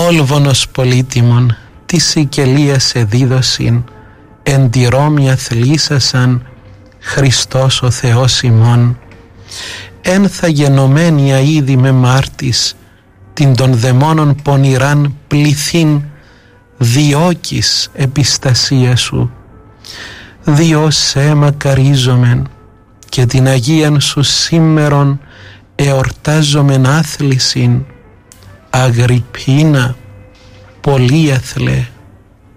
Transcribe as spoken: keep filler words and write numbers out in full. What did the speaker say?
όλβονος πολύτιμον της Σικελίας εδίδωσιν, εν τη Ρώμη αθλήσασαν Χριστός ο Θεός ημών. Εν θα γενομένη αίδη με μάρτης, την των δαιμόνων πονηράν πληθύν, διώκεις επιστασία σου. Διό σε μακαρίζομεν και την Αγίαν σου σήμερον εορτάζομεν άθλησιν. Αγρυππίνα, πολύ αθλέ.